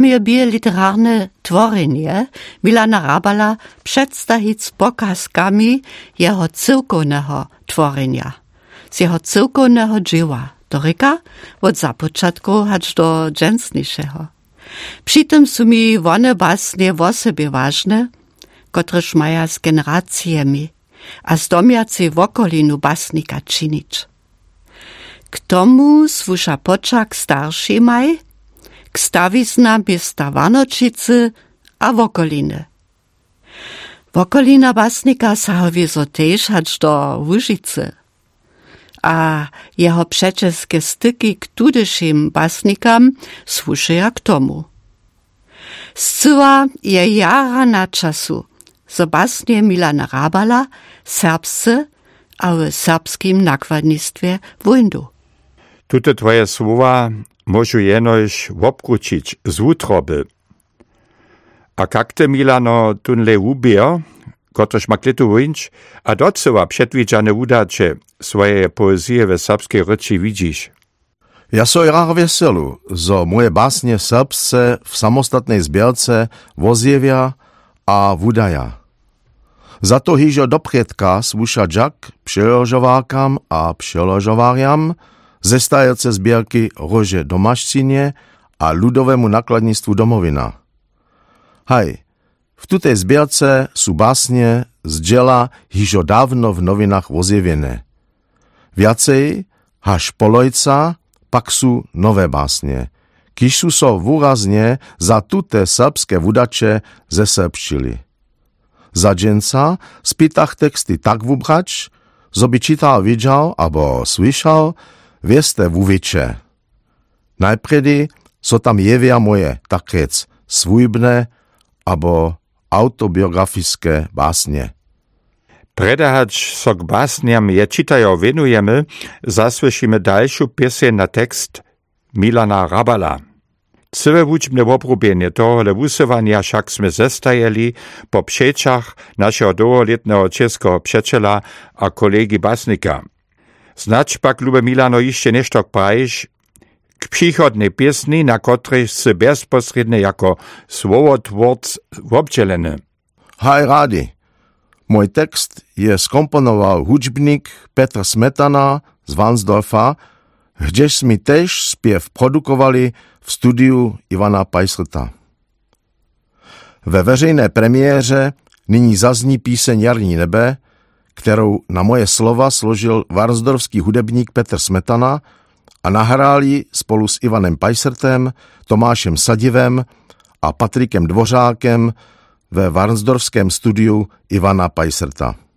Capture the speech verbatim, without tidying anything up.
je bie literárne tworenie Milana Rabala przedstawić z pokazkami jeho cyrkownego tworenia, z jeho cyrkownego dzieła, to ryka od zapoczatku aż do dżęsniejszego. Przy tym są mi one basnie o sobie ważne, kotreż maja z generacjami, a z domiacej w okolinu basnika czynić. K tomu słusza poczak starszy maj, k stawiznam miasta Warnočice a wokoliny. Wokolina basnika sahowie so tež hač do Łužice, a jeho przeczeskie styki k tudešim basnikam słuszają k tomu. Zcyła je jara na czasu, so basnie Milana Rabala serbscy, a w serbskim nakładnictwie wojndu. Tute twoje słowa możu jenoś obkrucić z utroby. A kak te Milano tunle ubio, kotrež ma klitu wojnč, a doceła przedwidziane udacze swoje poezje w serbskiej ryczy widzisz? Ja soj rar veselu, zo moje basnie serbsce w samostatnej zbierce wozjewia a wudaja. Za to hižo dopředka słuša džak přiložovákam a přiložovárjam zestajece zbierky Rože domašcinie a ludovému nakladnictvu Domovina. Haj, v tutej zbierce sú básne z džela hižo dávno v novinách vozjeviené. Viacej, haž polojca, pak sú nové básne, kiž sú so výrazne za tute serbské vudače zesrbšili. Za dženca spýtach texty tak vubrač, zo by čital vidžal abo slyšal, vieste vuviče. Najpredy so tam jevia moje, tak rec, svujbné abo autobiografické básne. Predahač so k básniam je čitajo venujemy, zasłyšimy dalšiu pieseń na tekst Milana Rabala. Cywe wučbne woprubenie tohole wusywania však sme zestajeli po przeczach naszego długoletnego českého přečela a kolegi basnika. Znać pak lube Milano jeszcze nešto prajiš k przychodnej piesni, na której se bezposredne jako słowotwórc obdźeleny. Haj radi, mój tekst je skomponował hudźbnik Petr Smetana z Varnsdorfa, gdzieś mi też spiew produkowali w studiu Ivana Pajsrta. We veřejné premiéře nyní zazní píseň Jarní nebe, kterou na moje slova složil varnsdorfský hudebník Petr Smetana a nahrál ji spolu s Ivanem Pajsrtem, Tomášem Sadivem a Patrikem Dvořákem ve varnsdorfském studiu Ivana Pajsrta.